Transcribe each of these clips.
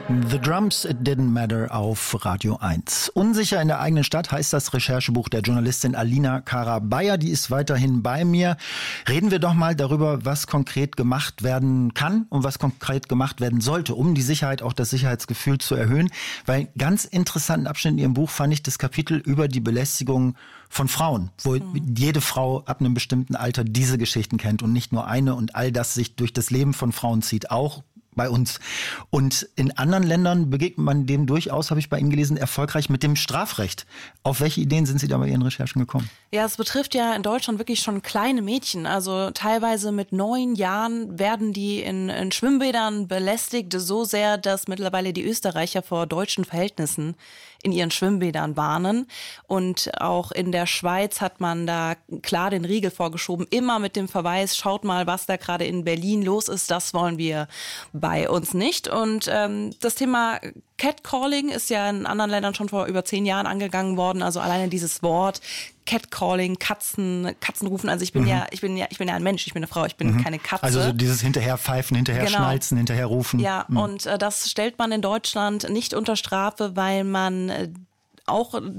The Drums, It Didn't Matter auf Radio 1. Unsicher in der eigenen Stadt heißt das Recherchebuch der Journalistin Alina Cara-Beyer. Die ist weiterhin bei mir. Reden wir doch mal darüber, was konkret gemacht werden kann und was konkret gemacht werden sollte, um die Sicherheit, auch das Sicherheitsgefühl zu erhöhen. Weil ganz interessanten Abschnitt in Ihrem Buch fand ich das Kapitel über die Belästigung von Frauen, wo jede Frau ab einem bestimmten Alter diese Geschichten kennt und nicht nur eine und all das sich durch das Leben von Frauen zieht, auch bei uns. Und in anderen Ländern begegnet man dem durchaus, habe ich bei Ihnen gelesen, erfolgreich mit dem Strafrecht. Auf welche Ideen sind Sie da bei Ihren Recherchen gekommen? Ja, es betrifft ja in Deutschland wirklich schon kleine Mädchen. Also teilweise mit 9 Jahren werden die in Schwimmbädern belästigt, so sehr, dass mittlerweile die Österreicher vor deutschen Verhältnissen in ihren Schwimmbädern warnen. Und auch in der Schweiz hat man da klar den Riegel vorgeschoben, immer mit dem Verweis, schaut mal, was da gerade in Berlin los ist, das wollen wir bei uns nicht. Und das Thema Catcalling ist ja in anderen Ländern schon vor über 10 Jahren angegangen worden. Also alleine dieses Wort Catcalling, Katzenrufen. Also ich bin ja ein Mensch, ich bin eine Frau, ich bin keine Katze. Also so dieses Hinterherpfeifen, hinterherschnalzen, hinterherrufen. Ja, und das stellt man in Deutschland nicht unter Strafe, weil man auch wegen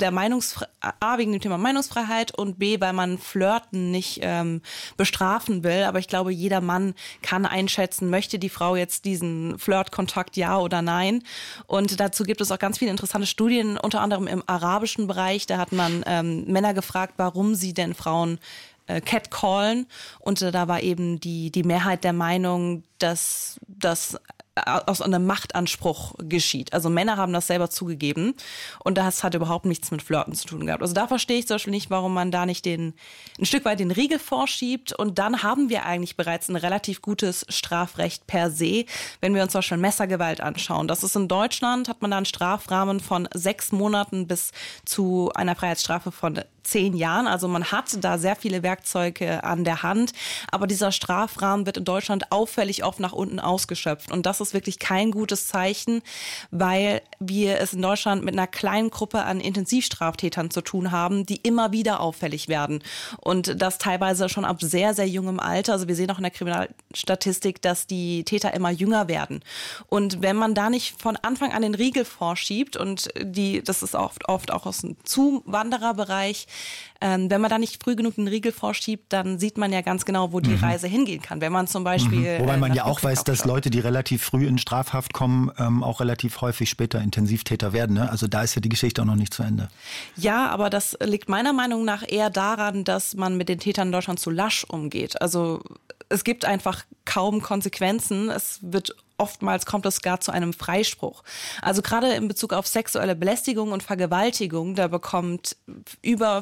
dem Thema Meinungsfreiheit und B, weil man Flirten nicht bestrafen will. Aber ich glaube, jeder Mann kann einschätzen, möchte die Frau jetzt diesen Flirtkontakt, ja oder nein. Und dazu gibt es auch ganz viele interessante Studien, unter anderem im arabischen Bereich. Da hat man Männer gefragt, warum sie denn Frauen catcallen. Und da war eben die Mehrheit der Meinung, dass das aus einem Machtanspruch geschieht. Also Männer haben das selber zugegeben und das hat überhaupt nichts mit Flirten zu tun gehabt. Also da verstehe ich zum Beispiel nicht, warum man da nicht ein Stück weit den Riegel vorschiebt, und dann haben wir eigentlich bereits ein relativ gutes Strafrecht per se, wenn wir uns zum Beispiel Messergewalt anschauen. Das ist in Deutschland, hat man da einen Strafrahmen von 6 Monaten bis zu einer Freiheitsstrafe von 10 Jahren. Also man hat da sehr viele Werkzeuge an der Hand, aber dieser Strafrahmen wird in Deutschland auffällig oft nach unten ausgeschöpft, und das ist wirklich kein gutes Zeichen, weil wir es in Deutschland mit einer kleinen Gruppe an Intensivstraftätern zu tun haben, die immer wieder auffällig werden, und das teilweise schon ab sehr, sehr jungem Alter. Also wir sehen auch in der Kriminalstatistik, dass die Täter immer jünger werden, und wenn man da nicht von Anfang an den Riegel vorschiebt, und das ist oft auch aus dem Zuwandererbereich, wenn man da nicht früh genug den Riegel vorschiebt, dann sieht man ja ganz genau, wo die Reise hingehen kann. Wenn man zum Beispiel wobei man ja auch weiß, dass Leute, die relativ früh in Strafhaft kommen, auch relativ häufig später Intensivtäter werden. Ne? Also da ist ja die Geschichte auch noch nicht zu Ende. Ja, aber das liegt meiner Meinung nach eher daran, dass man mit den Tätern in Deutschland zu lasch umgeht. Also es gibt einfach kaum Konsequenzen. Oftmals kommt es gar zu einem Freispruch. Also gerade in Bezug auf sexuelle Belästigung und Vergewaltigung, da bekommt über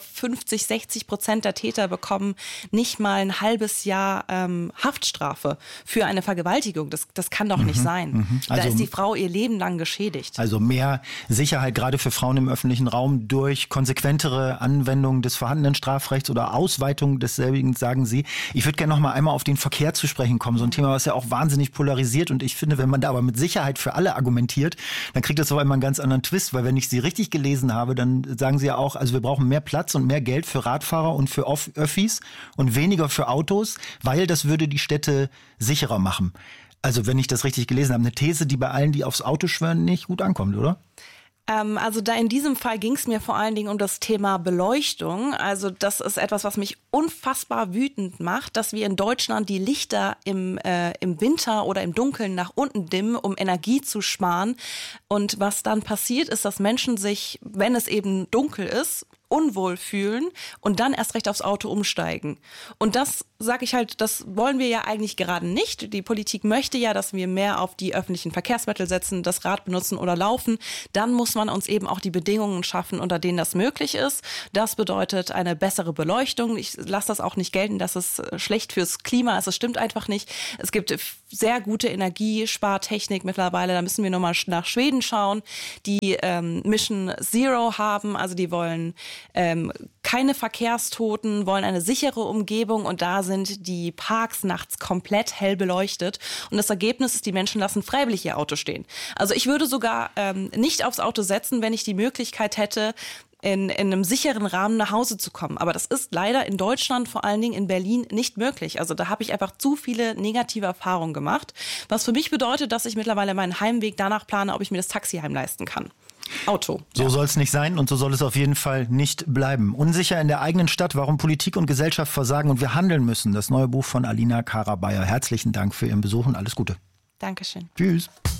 50-60% der Täter bekommen nicht mal ein halbes Jahr Haftstrafe für eine Vergewaltigung. Das kann doch nicht sein. Also, da ist die Frau ihr Leben lang geschädigt. Also mehr Sicherheit gerade für Frauen im öffentlichen Raum durch konsequentere Anwendung des vorhandenen Strafrechts oder Ausweitung desselbigen, sagen Sie. Ich würde gerne noch mal einmal auf den Verkehr zu sprechen kommen. So ein Thema, was ja auch wahnsinnig polarisiert, und ich finde, wenn man da aber mit Sicherheit für alle argumentiert, dann kriegt das aber immer einen ganz anderen Twist, weil wenn ich Sie richtig gelesen habe, dann sagen Sie ja auch, also wir brauchen mehr Platz und mehr Geld für Radfahrer und für Öffis und weniger für Autos, weil das würde die Städte sicherer machen. Also wenn ich das richtig gelesen habe, eine These, die bei allen, die aufs Auto schwören, nicht gut ankommt, oder? Also da in diesem Fall ging es mir vor allen Dingen um das Thema Beleuchtung. Also das ist etwas, was mich unfassbar wütend macht, dass wir in Deutschland die Lichter im Winter oder im Dunkeln nach unten dimmen, um Energie zu sparen. Und was dann passiert, ist, dass Menschen sich, wenn es eben dunkel ist, unwohl fühlen und dann erst recht aufs Auto umsteigen. Und das, sage ich halt, das wollen wir ja eigentlich gerade nicht. Die Politik möchte ja, dass wir mehr auf die öffentlichen Verkehrsmittel setzen, das Rad benutzen oder laufen. Dann muss man uns eben auch die Bedingungen schaffen, unter denen das möglich ist. Das bedeutet eine bessere Beleuchtung. Ich lasse das auch nicht gelten, dass es schlecht fürs Klima ist. Das stimmt einfach nicht. Es gibt sehr gute Energiespartechnik mittlerweile. Da müssen wir nochmal nach Schweden schauen, die Mission Zero haben. Also die wollen keine Verkehrstoten, wollen eine sichere Umgebung, und da sind die Parks nachts komplett hell beleuchtet, und das Ergebnis ist, die Menschen lassen freiwillig ihr Auto stehen. Also ich würde sogar nicht aufs Auto setzen, wenn ich die Möglichkeit hätte, in einem sicheren Rahmen nach Hause zu kommen. Aber das ist leider in Deutschland, vor allen Dingen in Berlin, nicht möglich. Also da habe ich einfach zu viele negative Erfahrungen gemacht, was für mich bedeutet, dass ich mittlerweile meinen Heimweg danach plane, ob ich mir das Taxiheim leisten kann. Auto. So soll es nicht sein und so soll es auf jeden Fall nicht bleiben. Unsicher in der eigenen Stadt, warum Politik und Gesellschaft versagen und wir handeln müssen. Das neue Buch von Alina Kara-Beyer. Herzlichen Dank für Ihren Besuch und alles Gute. Dankeschön. Tschüss.